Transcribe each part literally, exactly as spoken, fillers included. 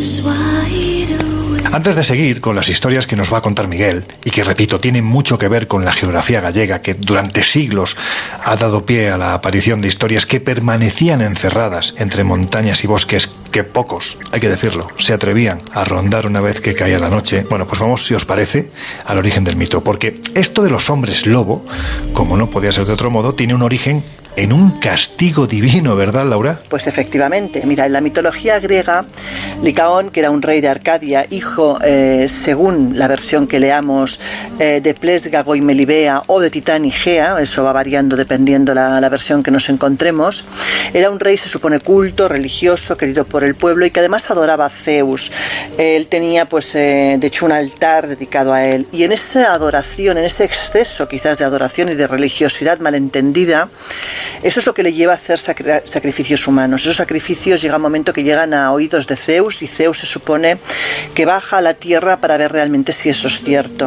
Antes de seguir con las historias que nos va a contar Miguel, y que, repito, tienen mucho que ver con la geografía gallega, que durante siglos ha dado pie a la aparición de historias que permanecían encerradas entre montañas y bosques que pocos, hay que decirlo, se atrevían a rondar una vez que caía la noche. Bueno, pues vamos, si os parece, al origen del mito, porque esto de los hombres lobo, como no podía ser de otro modo, tiene un origen en un castigo divino, ¿verdad, Laura? Pues efectivamente. Mira, en la mitología griega, Licaón, que era un rey de Arcadia, hijo, eh, según la versión que leamos, eh, de Plésgago y Melibea o de Titán y Gea, eso va variando dependiendo la, la versión que nos encontremos, era un rey, se supone, culto, religioso, querido por el pueblo y que además adoraba a Zeus. Él tenía, pues, eh, de hecho, un altar dedicado a él. Y en esa adoración, en ese exceso quizás de adoración y de religiosidad malentendida, eso es lo que le lleva a hacer sacri- sacrificios humanos. Esos sacrificios llega un momento que llegan a oídos de Zeus y Zeus se supone que baja a la tierra para ver realmente si eso es cierto.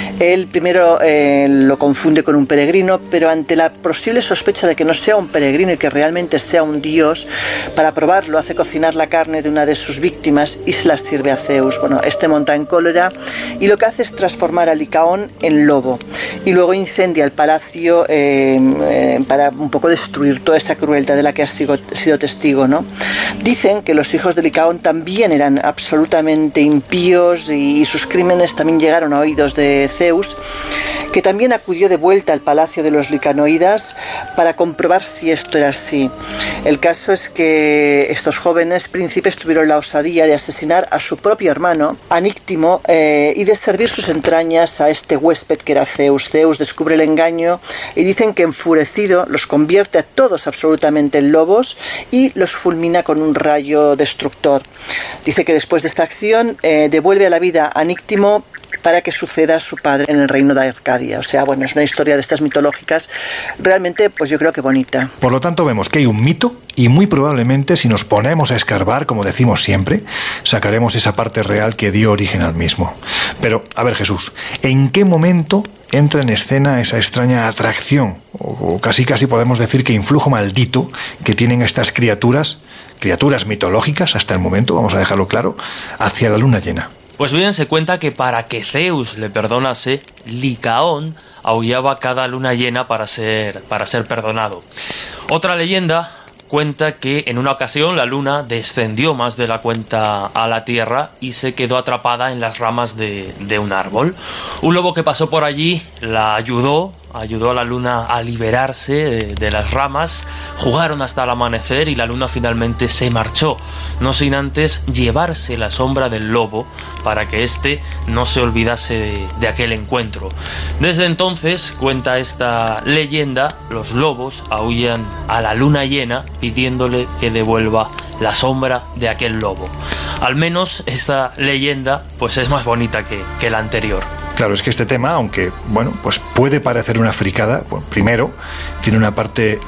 Él primero eh, lo confunde con un peregrino, pero ante la posible sospecha de que no sea un peregrino y que realmente sea un dios, para probarlo hace cocinar la carne de una de sus víctimas y se la sirve a Zeus. Bueno, este monta en cólera y lo que hace es transformar a Licaón en lobo y luego incendia el palacio eh, eh, para un poco destruir toda esa crueldad de la que has sido, sido testigo, ¿no? Dicen que los hijos de Licaón también eran absolutamente impíos y, y sus crímenes también llegaron a oídos de Zeus, que también acudió de vuelta al palacio de los licanoidas para comprobar si esto era así. El caso es que estos jóvenes príncipes tuvieron la osadía de asesinar a su propio hermano, Aníctimo, eh, y de servir sus entrañas a este huésped que era Zeus. Zeus descubre el engaño y dicen que enfurecido los convierte a todos absolutamente en lobos y los fulmina con un rayo destructor. Dice que después de esta acción eh, devuelve a la vida a Aníctimo para que suceda a su padre en el reino de Arcadia. O sea, bueno, es una historia de estas mitológicas realmente, pues yo creo que bonita. Por lo tanto, vemos que hay un mito y muy probablemente, si nos ponemos a escarbar, como decimos siempre, sacaremos esa parte real que dio origen al mismo. Pero, a ver, Jesús, ¿en qué momento entra en escena esa extraña atracción, o casi casi podemos decir que influjo maldito que tienen estas criaturas, criaturas mitológicas hasta el momento, vamos a dejarlo claro, hacia la luna llena? Pues bien, se cuenta que para que Zeus le perdonase, Licaón aullaba cada luna llena para ser, para ser perdonado. Otra leyenda cuenta que en una ocasión la luna descendió más de la cuenta a la tierra y se quedó atrapada en las ramas de, de un árbol. Un lobo que pasó por allí la ayudó, ayudó a la luna a liberarse de, de las ramas, jugaron hasta el amanecer y la luna finalmente se marchó, no sin antes llevarse la sombra del lobo para que éste no se olvidase de, de aquel encuentro. Desde entonces, cuenta esta leyenda, los lobos aúllan a la luna llena pidiéndole que devuelva la sombra de aquel lobo. Al menos esta leyenda pues es más bonita que, que la anterior. Claro, es que este tema, aunque, bueno, pues puede parecer una fricada, bueno, primero, tiene una parte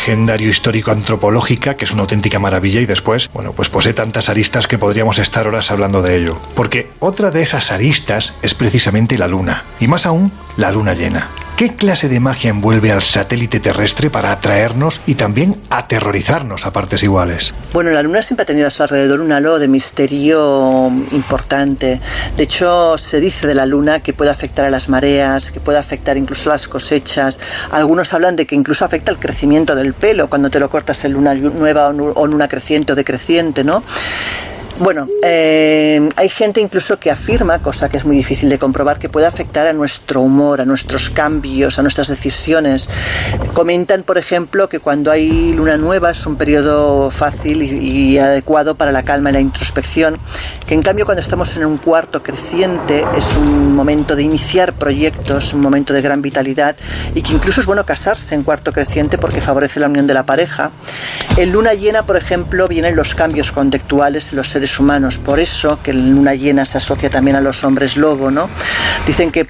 legendario-histórico-antropológica, que es una auténtica maravilla, y después, bueno, pues posee tantas aristas que podríamos estar horas hablando de ello. Porque otra de esas aristas es precisamente la luna, y más aún, la luna llena. ¿Qué clase de magia envuelve al satélite terrestre para atraernos y también aterrorizarnos a partes iguales? Bueno, la luna siempre ha tenido a su alrededor un halo de misterio importante. De hecho, se dice de la luna que puede afectar a las mareas, que puede afectar incluso a las cosechas. Algunos hablan de que incluso afecta al crecimiento del pelo cuando te lo cortas en luna nueva o luna creciente o decreciente, ¿no? Bueno, eh, hay gente incluso que afirma, cosa que es muy difícil de comprobar, que puede afectar a nuestro humor, a nuestros cambios, a nuestras decisiones. Comentan, por ejemplo, que cuando hay luna nueva es un periodo fácil y, y adecuado para la calma y la introspección, que en cambio cuando estamos en un cuarto creciente es un momento de iniciar proyectos, un momento de gran vitalidad, y que incluso es bueno casarse en cuarto creciente porque favorece la unión de la pareja. En luna llena, por ejemplo, vienen los cambios conductuales en los seres humanos, por eso que la luna llena se asocia también a los hombres lobo, ¿no? Dicen que